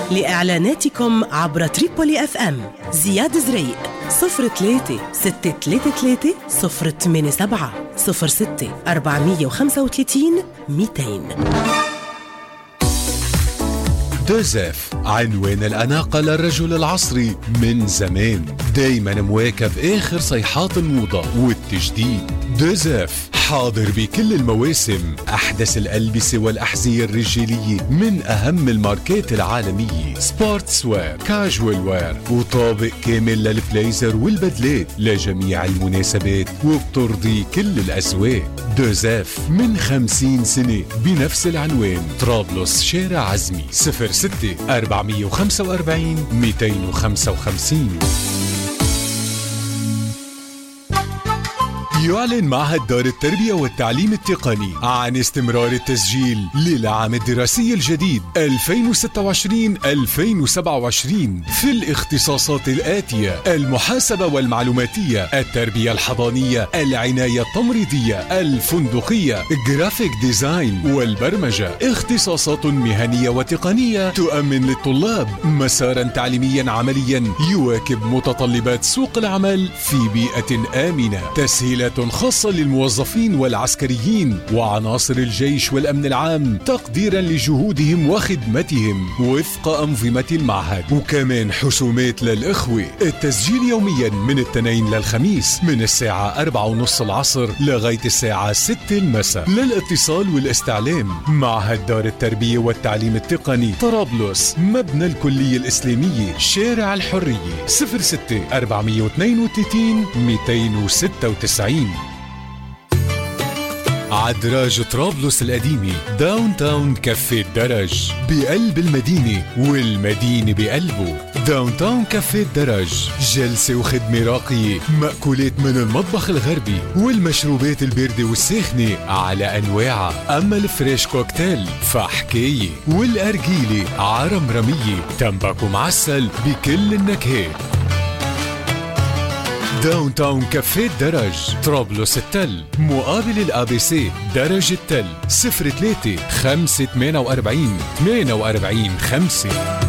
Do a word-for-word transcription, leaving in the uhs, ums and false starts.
لإعلاناتكم عبر تريبولي اف ام زياد زريق صفر ثلاثة ستة ثلاثة ثلاثة صفر ثمانية سبعة صفر ستة أربعمية وخمسة وثلاثين مئتين. دوزيف، عنوان الأناقة للرجل العصري من زمان، دايما مواكب آخر صيحات الموضة والتجديد. دوزيف حاضر بكل المواسم، أحدث الألبسة والأحذية الرجالية من أهم الماركات العالمية، سبورتس وير، كاجوال وير، وطابق كامل للبليزر والبدلات لجميع المناسبات وبترضي كل الأذواق. دوزيف من خمسين سنة بنفس العنوان، طرابلس شارع عزمي، صفر ستة أربعمية وخمسة وأربعين مئتين وخمسة وخمسين. يعلن معهد دار التربية والتعليم التقني عن استمرار التسجيل للعام الدراسي الجديد ألفين وستة وعشرين ألفين وسبعة وعشرين في الاختصاصات الآتية: المحاسبة والمعلوماتية، التربية الحضانية، العناية التمريضية، الفندقية، جرافيك ديزاين والبرمجة. اختصاصات مهنية وتقنية تؤمن للطلاب مسارا تعليميا عمليا يواكب متطلبات سوق العمل في بيئة آمنة. تسهيلات خاصة للموظفين والعسكريين وعناصر الجيش والأمن العام تقديرا لجهودهم وخدمتهم وفق أنظمة المعهد. وكمان حسومات للإخوة. التسجيل يوميا من الاثنين للخميس من الساعة أربعة ونص العصر لغاية الساعة ستة المساء. للاتصال والاستعلام: معهد دار التربية والتعليم التقني، طرابلس، مبنى الكلية الإسلامية، شارع الحرية، صفر ستة أربعمية واثنين وثلاثين مئتين وستة وتسعين. عدراج طرابلس القديمة، داون تاون كافيه الدرج بقلب المدينة والمدينة بقلبه. داون تاون كافيه الدرج، جلسة وخدمة راقية، مأكولات من المطبخ الغربي والمشروبات الباردة والساخنة على أنواعها. أما الفريش كوكتيل فحكاية، والأرجيلة عرمرمية، تمبك ومعسل بكل النكهات. داون تاون كافيه الدرج، طرابلس التل، مقابل الأبي سي، درج التل، صفر ثلاثة خمسة ثمانية أربعين ثمانية أربعين خمسة.